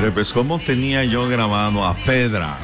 Mire, pues cómo tenía yo grabado a Fedra.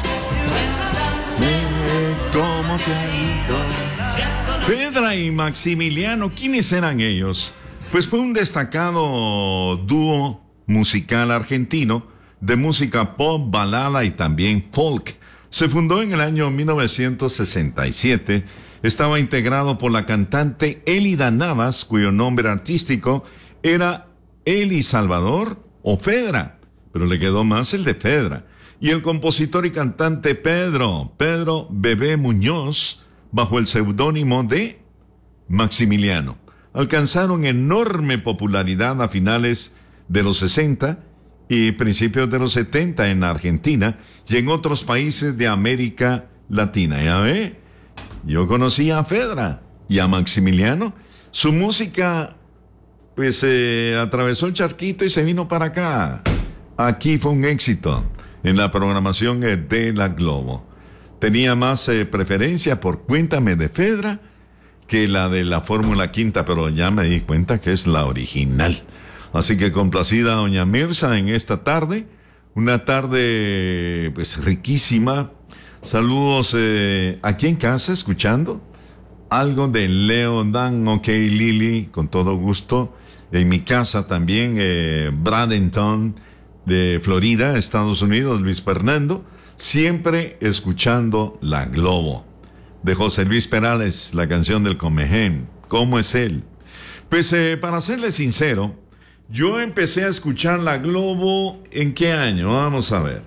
¿Cómo te ha ido? Fedra y Maximiliano, ¿quiénes eran ellos? Pues fue un destacado dúo musical argentino de música pop, balada y también folk. Se fundó en el año 1967. Estaba integrado por la cantante Elida Navas, cuyo nombre artístico era Eli Salvador o Fedra, pero le quedó más el de Fedra. Y el compositor y cantante Pedro Bebé Muñoz, bajo el seudónimo de Maximiliano. Alcanzaron enorme popularidad a finales de los 60 y principios de los 70 en Argentina y en otros países de América Latina. Ya ve, yo conocí a Fedra y a Maximiliano. Su música, pues, atravesó el charquito y se vino para acá. Aquí fue un éxito en la programación de la Globo. Tenía más preferencia por Cuéntame de Fedra que la de la Fórmula Quinta, pero ya me di cuenta que es la original. Así que complacida doña Mirza en esta tarde, una tarde pues riquísima. Saludos aquí en casa, escuchando algo de Leo Dan, OK Lily, con todo gusto. En mi casa también, Bradenton, de Florida, Estados Unidos, Luis Fernando, siempre escuchando la Globo. De José Luis Perales, la canción del Comején, ¿cómo es él? Pues para serle sincero, yo empecé a escuchar la Globo, ¿en qué año? Vamos a ver.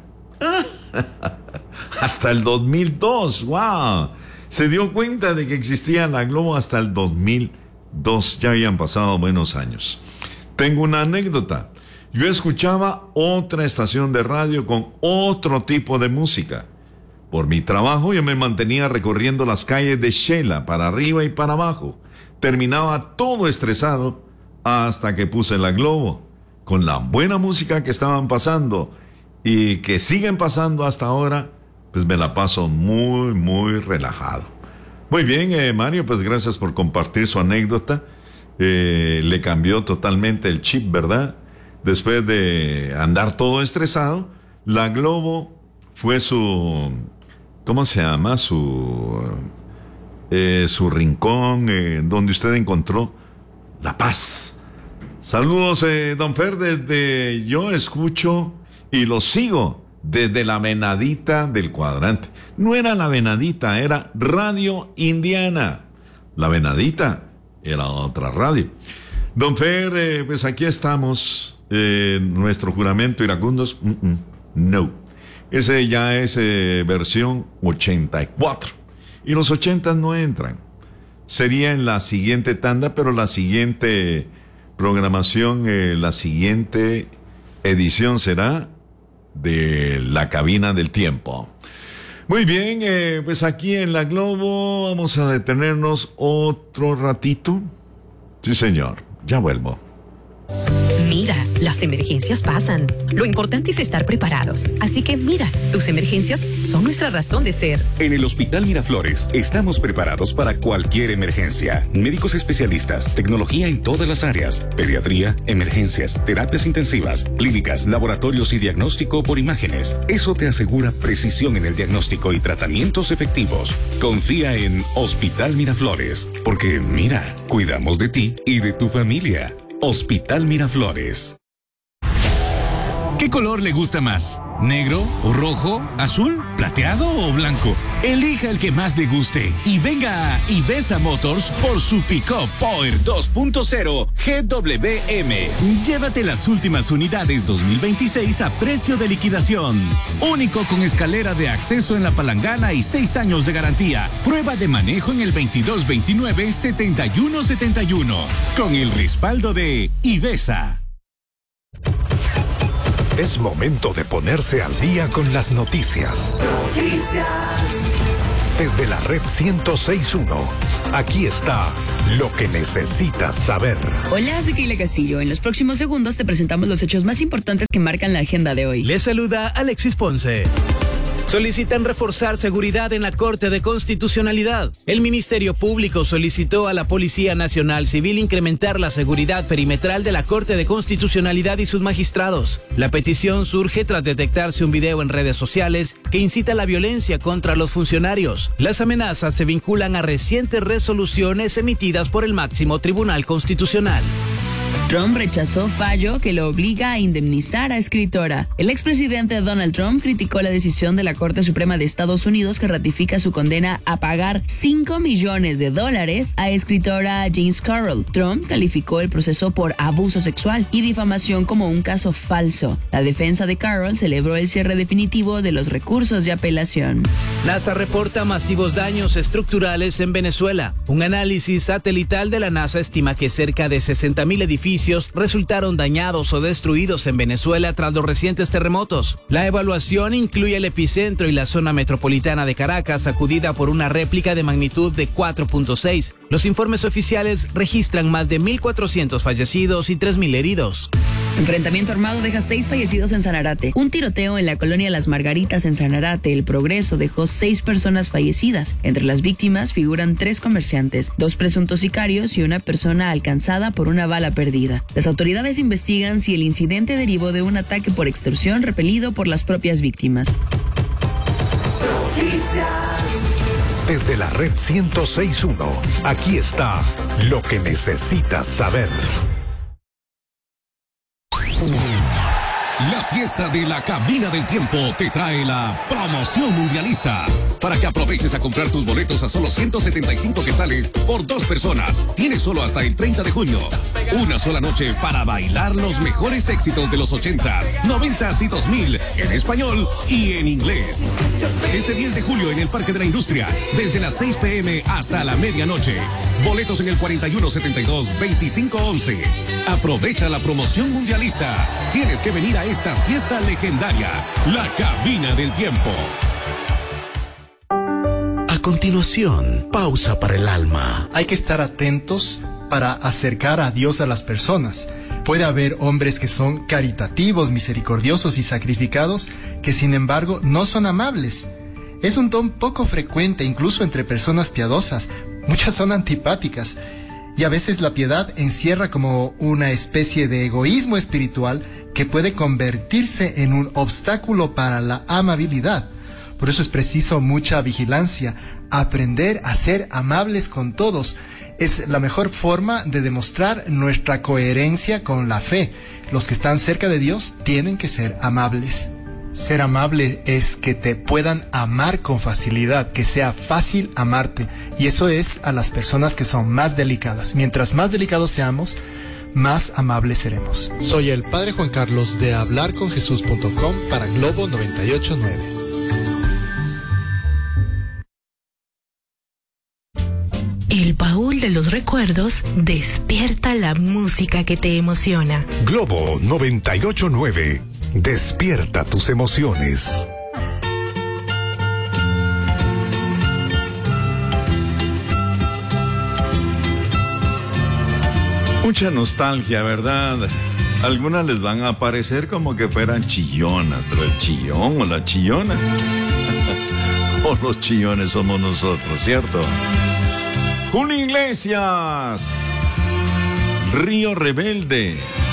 Hasta el 2002, wow. Se dio cuenta de que existía la Globo hasta el 2002, ya habían pasado buenos años. Tengo una anécdota. Yo escuchaba otra estación de radio con otro tipo de música. Por mi trabajo yo me mantenía recorriendo las calles de Shela para arriba y para abajo. Terminaba todo estresado hasta que puse la Globo. Con la buena música que estaban pasando y que siguen pasando hasta ahora, pues me la paso muy, muy relajado. Muy bien, Mario, pues gracias por compartir su anécdota. Le cambió totalmente el chip, ¿verdad? Después de andar todo estresado, la Globo fue su, ¿cómo se llama? Su rincón, donde usted encontró la paz. Saludos, don Fer, desde yo escucho y lo sigo desde la Venadita del Cuadrante. No era la Venadita, era Radio Indiana. La Venadita era otra radio. Don Fer, pues aquí estamos. Nuestro juramento iracundos, no. Ese ya es versión 84. Y los 80 no entran. Sería en la siguiente tanda, pero la siguiente programación, la siguiente edición será de La Cabina del Tiempo. Muy bien, pues aquí en la Globo vamos a detenernos otro ratito. Sí, señor, ya vuelvo. Mira, las emergencias pasan. Lo importante es estar preparados. Así que mira, tus emergencias son nuestra razón de ser. En el Hospital Miraflores estamos preparados para cualquier emergencia. Médicos especialistas, tecnología en todas las áreas, pediatría, emergencias, terapias intensivas, clínicas, laboratorios y diagnóstico por imágenes. Eso te asegura precisión en el diagnóstico y tratamientos efectivos. Confía en Hospital Miraflores, porque mira, cuidamos de ti y de tu familia. Hospital Miraflores. ¿Qué color le gusta más? ¿Negro o rojo? ¿Azul? ¿Plateado o blanco? Elija el que más le guste y venga a Ivesa Motors por su Pick-up Power 2.0 GWM. Llévate las últimas unidades 2026 a precio de liquidación. Único con escalera de acceso en la palangana y 6 años de garantía. Prueba de manejo en el 2229-7171. Con el respaldo de Ivesa. Es momento de ponerse al día con las noticias. Desde la red 106.1, aquí está lo que necesitas saber. Hola, soy Keila Castillo. En los próximos segundos te presentamos los hechos más importantes que marcan la agenda de hoy. Les saluda Alexis Ponce. Solicitan reforzar seguridad en la Corte de Constitucionalidad. El Ministerio Público solicitó a la Policía Nacional Civil incrementar la seguridad perimetral de la Corte de Constitucionalidad y sus magistrados. La petición surge tras detectarse un video en redes sociales que incita a la violencia contra los funcionarios. Las amenazas se vinculan a recientes resoluciones emitidas por el máximo Tribunal Constitucional. Trump rechazó fallo que lo obliga a indemnizar a escritora. El expresidente Donald Trump criticó la decisión de la Corte Suprema de Estados Unidos que ratifica su condena a pagar $5 millones a escritora James Carroll. Trump calificó el proceso por abuso sexual y difamación como un caso falso. La defensa de Carroll celebró el cierre definitivo de los recursos de apelación. NASA reporta masivos daños estructurales en Venezuela. Un análisis satelital de la NASA estima que cerca de 60,000 edificios resultaron dañados o destruidos en Venezuela tras los recientes terremotos. La evaluación incluye el epicentro y la zona metropolitana de Caracas, sacudida por una réplica de magnitud de 4.6. Los informes oficiales registran más de 1,400 fallecidos y 3,000 heridos. Enfrentamiento armado deja 6 fallecidos en Sanarate. Un tiroteo en la colonia Las Margaritas en Sanarate, El Progreso, dejó 6 personas fallecidas. Entre las víctimas figuran 3 comerciantes, 2 presuntos sicarios y una persona alcanzada por una bala perdida. Las autoridades investigan si el incidente derivó de un ataque por extorsión repelido por las propias víctimas. Desde la red 106.1, aquí está lo que necesitas saber. La fiesta de la Cabina del Tiempo te trae la promoción mundialista. Para que aproveches a comprar tus boletos a solo 175 quetzales por 2 personas. Tienes solo hasta el 30 de junio. Una sola noche para bailar los mejores éxitos de los 80s, 90s y 2000 en español y en inglés. Este 10 de julio en el Parque de la Industria, desde las 6 p.m. hasta la medianoche. Boletos en el 4172-2511. Aprovecha la promoción mundialista. Tienes que venir a esta fiesta legendaria, la Cabina del Tiempo. A continuación, pausa para el alma. Hay que estar atentos para acercar a Dios a las personas. Puede haber hombres que son caritativos, misericordiosos y sacrificados, que sin embargo no son amables. Es un don poco frecuente incluso entre personas piadosas. Muchas son antipáticas. Y a veces la piedad encierra como una especie de egoísmo espiritual que puede convertirse en un obstáculo para la amabilidad. Por eso es preciso mucha vigilancia, aprender a ser amables con todos. Es la mejor forma de demostrar nuestra coherencia con la fe. Los que están cerca de Dios tienen que ser amables. Ser amable es que te puedan amar con facilidad, que sea fácil amarte. Y eso es a las personas que son más delicadas. Mientras más delicados seamos, más amables seremos. Soy el Padre Juan Carlos de hablarconjesús.com para Globo 98.9. El baúl de los recuerdos despierta la música que te emociona. Globo 98.9. Despierta tus emociones. Mucha nostalgia, ¿verdad? Algunas les van a parecer como que fueran chillonas, pero el chillón o la chillona o los chillones somos nosotros, ¿cierto? Julio Iglesias, Río Rebelde.